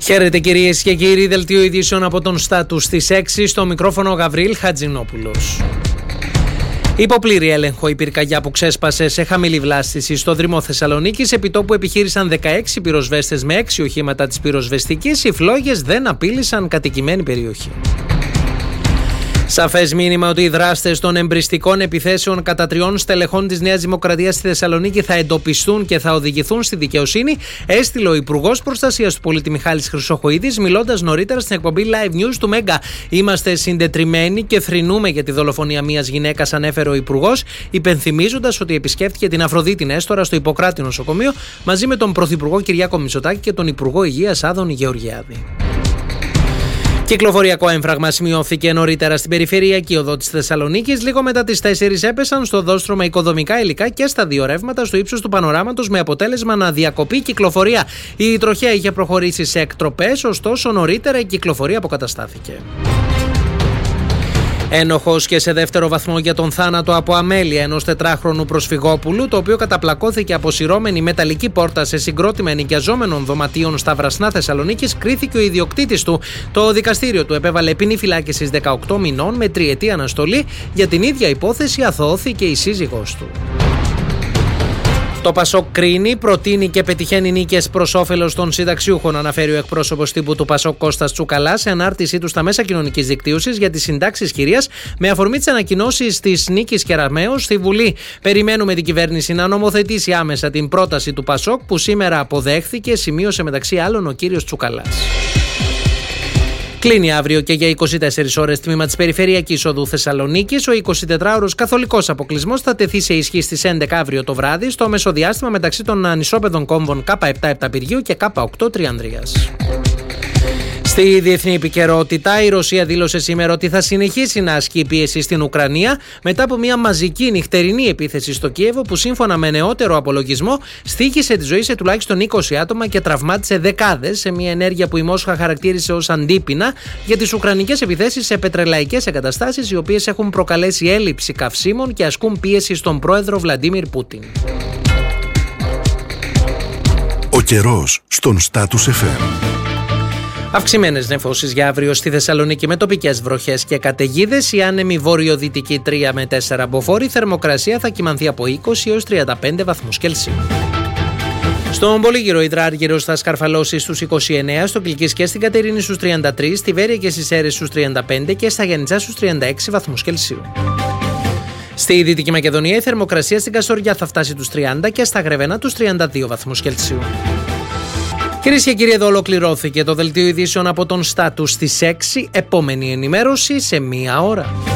Χαίρετε κυρίες και κύριοι, δελτίο ειδήσεων από τον Στάτους στις 6, στο μικρόφωνο Γαβρίλ Χατζηνόπουλος. Υπό πλήρη έλεγχο η πυρκαγιά που ξέσπασε σε χαμηλή βλάστηση στο Δρυμό Θεσσαλονίκης, επιτόπου επιχείρησαν 16 πυροσβέστες με 6 οχήματα της πυροσβεστικής. Οι φλόγες δεν απείλησαν κατοικημένη περιοχή. Σαφές μήνυμα ότι οι δράστες των εμπριστικών επιθέσεων κατά 3 στελεχών της Νέας Δημοκρατίας στη Θεσσαλονίκη θα εντοπιστούν και θα οδηγηθούν στη δικαιοσύνη, έστειλε ο Υπουργός Προστασίας του Πολίτη Μιχάλης Χρυσοχοΐδης, μιλώντας νωρίτερα στην εκπομπή Live News του Μέγκα. Είμαστε συντετριμμένοι και θρηνούμε για τη δολοφονία μιας γυναίκας, ανέφερε ο Υπουργός, υπενθυμίζοντας ότι επισκέφθηκε την Αφροδίτη Νέστορα στο Ιπποκράτη νοσοκομείο μαζί με τον Πρωθυπουργό Κυριάκο Μητσοτάκη και τον Υπουργό Υγείας Άδωνη Γεωργιάδη. Κυκλοφοριακό έμφραγμα σημειώθηκε νωρίτερα στην περιφερειακή οδό της Θεσσαλονίκης. Λίγο μετά τις 4 έπεσαν στο δόστρωμα οικοδομικά υλικά και στα 2 ρεύματα στο ύψος του πανοράματος, με αποτέλεσμα να διακοπεί η κυκλοφορία. Η τροχέα είχε προχωρήσει σε εκτροπές, ωστόσο νωρίτερα η κυκλοφορία αποκαταστάθηκε. Ένοχος και σε δεύτερο βαθμό για τον θάνατο από αμέλεια ενός 4χρονου προσφυγόπουλου, το οποίο καταπλακώθηκε από σειρώμενη μεταλλική πόρτα σε συγκρότημα ενοικιαζόμενων δωματίων στα Βρασνά Θεσσαλονίκης, κρίθηκε ο ιδιοκτήτης του. Το δικαστήριο του επέβαλε ποινή φυλάκισης 18 μηνών με 3ετή αναστολή. Για την ίδια υπόθεση αθωώθηκε η σύζυγός του. Το Πασόκ κρίνει, προτείνει και πετυχαίνει νίκες προς όφελος των συνταξιούχων, αναφέρει ο εκπρόσωπος τύπου του Πασόκ Κώστας Τσουκαλάς σε ανάρτησή του στα μέσα κοινωνικής δικτύωσης για τις συντάξεις κυρίας, με αφορμή τις ανακοινώσεις της Νίκης Κεραμέως στη Βουλή. Περιμένουμε την κυβέρνηση να νομοθετήσει άμεσα την πρόταση του Πασόκ, που σήμερα αποδέχθηκε, σημείωσε μεταξύ άλλων ο κύριος Τσουκαλάς. Κλείνει αύριο και για 24 ώρες τμήμα της Περιφερειακής Οδού Θεσσαλονίκης. Ο 24ωρος καθολικός αποκλεισμός θα τεθεί σε ισχύ στις 11 αύριο το βράδυ, στο μεσοδιάστημα μεταξύ των ανισόπεδων κόμβων K7 Επταπηργίου και K8 Τριανδρίας. Στη διεθνή επικαιρότητα, η Ρωσία δήλωσε σήμερα ότι θα συνεχίσει να ασκεί πίεση στην Ουκρανία μετά από μια μαζική νυχτερινή επίθεση στο Κίεβο, που σύμφωνα με νεότερο απολογισμό στοίχησε τη ζωή σε τουλάχιστον 20 άτομα και τραυμάτισε δεκάδες, σε μια ενέργεια που η Μόσχα χαρακτήρισε ως αντίπεινα για τις ουκρανικές επιθέσεις σε πετρελαϊκές εγκαταστάσεις, οι οποίες έχουν προκαλέσει έλλειψη καυσίμων και ασκούν πίεση στον πρόεδρο Βλαντίμιρ Πούτιν. Ο καιρός στον Στάτους FM. Αυξημένες νεφώσεις για αύριο στη Θεσσαλονίκη με τοπικές βροχές και καταιγίδες. Η άνεμη βορειοδυτική 3 με 4 μποφόρ. Η θερμοκρασία θα κυμανθεί από 20 έως 35 βαθμούς Κελσίου. Στον Πολύγυρο Ιδράργυρος θα σκαρφαλώσει στους 29, στο Κιλκής και στην Κατερίνη στους 33, στη Βέρεια και στις Σέρρες στους 35 και στα Γιαννιτσά στους 36 βαθμούς Κελσίου. Στη Δυτική Μακεδονία η θερμοκρασία στην Καστοριά θα φτάσει τους 30 και στα Γρεβενά τους 32 βαθμούς Κελσίου. Κυρίες και κύριοι, εδώ ολοκληρώθηκε το δελτίο ειδήσεων από τον Στάτους στις 6. Επόμενη ενημέρωση σε 1 ώρα.